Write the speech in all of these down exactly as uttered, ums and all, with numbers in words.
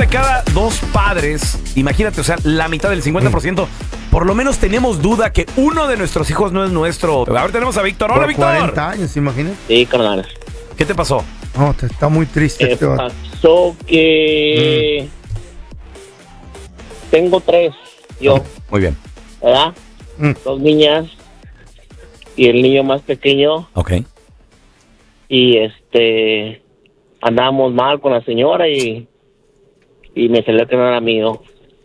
de cada dos padres, imagínate, o sea, la mitad del cincuenta por ciento, por lo menos tenemos duda que uno de nuestros hijos no es nuestro. A ver, tenemos a Víctor. Hola, Por Víctor. cuarenta años, ¿imaginas? Sí, carnal. ¿Qué te pasó? No, te está muy triste Me este vato. pasó que tengo tres, yo, Muy bien. ¿verdad? Mm. Dos niñas y el niño más pequeño. Ok. Y este, andamos mal con la señora y, y me salió que no era mío.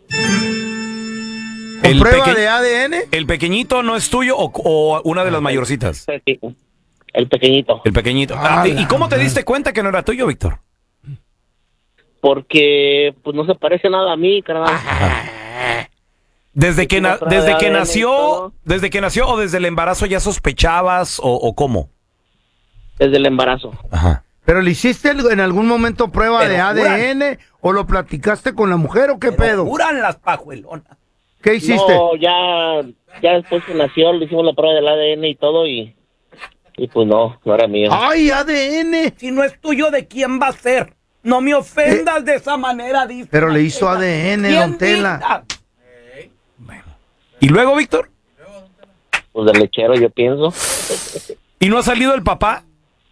¿Con El prueba peque- de A D N? ¿El pequeñito no es tuyo o, o una de las mayorcitas? El pequeñito. El pequeñito. Ah, Ah, ¿y, la y cómo te madre. diste cuenta que no era tuyo, Víctor? Porque pues no se parece nada a mí, carnal. Desde que, na- Hicimos prueba desde de que A D N y nació, todo. desde que nació o desde el embarazo ya sospechabas o, o cómo. Desde el embarazo. Ajá. ¿Pero le hiciste en algún momento prueba Pero de A D N o lo platicaste con la mujer o qué pedo? Juran las pajuelonas. ¿Qué hiciste? No, ya, ya después que nació le hicimos la prueba del A D N y todo y, y pues no, no era mío. ¡Ay, A D N! Si no es tuyo, ¿de quién va a ser? No me ofendas de esa manera, dice. Pero le hizo A D N, ¿Quién don Tela. dicta? ¿Y luego, Víctor? Pues del lechero yo pienso. ¿Y no ha salido el papá?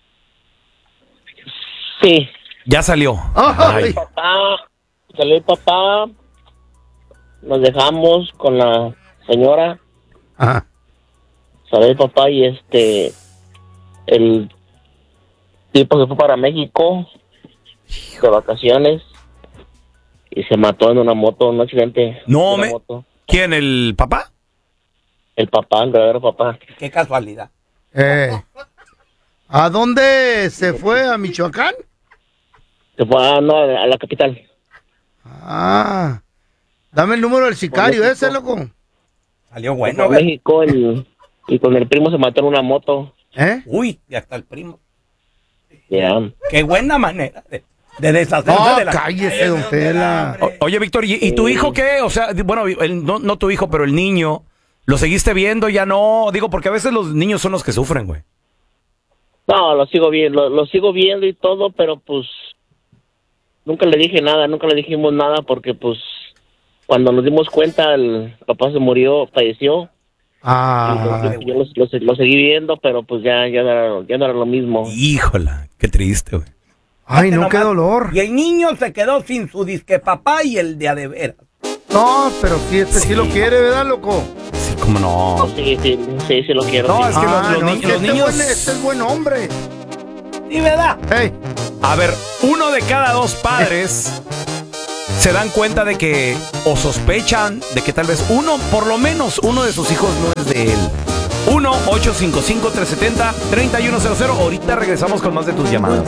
Sí. Ya salió. Ay. Papá, salió el papá, nos dejamos con la señora, Ajá. salió el papá y este, el tipo se fue para México de vacaciones y se mató en una moto, un accidente. No de una me- moto. ¿Quién, el papá? El papá, el verdadero papá. Qué casualidad. Eh, ¿A dónde se fue? ¿A Michoacán? Se fue a, no, a la capital. Ah. Dame el número del sicario México. ese, loco. Salió Se bueno, fue a ¿verdad? México y, y con el primo se mató en una moto. ¿Eh? Uy, y hasta el primo. Ya. Qué buena manera de, de deshacerse No, de la... cállese, don Tela. O- oye, Víctor, ¿y, y tu hijo qué? O sea, di- bueno, el- no, no tu hijo, pero el niño, ¿lo seguiste viendo? Ya no. Digo, porque a veces los niños son los que sufren, güey. No, lo sigo viendo, lo, lo sigo viendo y todo, pero pues nunca le dije nada, nunca le dijimos nada porque pues cuando nos dimos cuenta el papá se murió, falleció. Ah. Entonces, yo lo, lo- lo seguí viendo, pero pues ya, ya, no era, ya no era lo mismo. Híjola, qué triste, güey. Ay, no, Nomás- qué dolor. Y el niño se quedó sin su disque papá y el de a de veras. No, pero sí, este sí, Sí. lo quiere, ¿verdad, loco? Sí, cómo no. Sí, sí, sí, sí lo quiero. No, sí. es que los- Ah, los no, ni- es que los este, niños- buen- este es buen hombre. ¿Sí, verdad? Hey, A ver, uno de cada dos padres se dan cuenta de que, o sospechan de que tal vez uno, por lo menos uno de sus hijos no es de él. uno ocho cinco cinco, tres siete cero, tres uno cero cero. Ahorita regresamos con más de tus llamadas.